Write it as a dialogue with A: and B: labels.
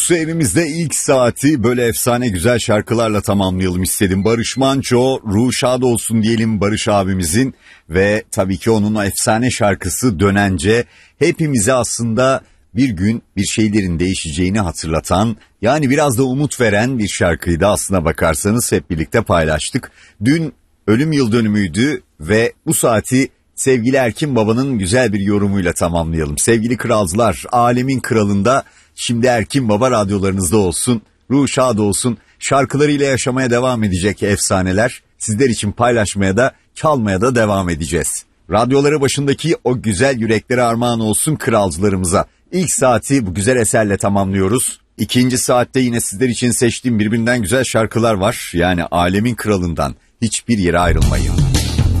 A: Su evimizde ilk saati böyle efsane güzel şarkılarla tamamlayalım istedim. Barış Manço, ruhu şad olsun diyelim Barış abimizin ve tabii ki onun o efsane şarkısı Dönence hepimize aslında bir gün bir şeylerin değişeceğini hatırlatan, yani biraz da umut veren bir şarkıydı aslına bakarsanız, hep birlikte paylaştık. Dün ölüm yıl dönümüydü ve bu saati sevgili Erkin Baba'nın güzel bir yorumuyla tamamlayalım. Sevgili kralcılar, alemin kralında şimdi Erkin Baba radyolarınızda olsun, ruhu şad olsun, şarkılarıyla yaşamaya devam edecek efsaneler, sizler için paylaşmaya da çalmaya da devam edeceğiz. Radyoları başındaki o güzel yüreklere armağan olsun kralcılarımıza. İlk saati bu güzel eserle tamamlıyoruz. İkinci saatte yine sizler için seçtiğim birbirinden güzel şarkılar var. Yani alemin kralından hiçbir yere ayrılmayın.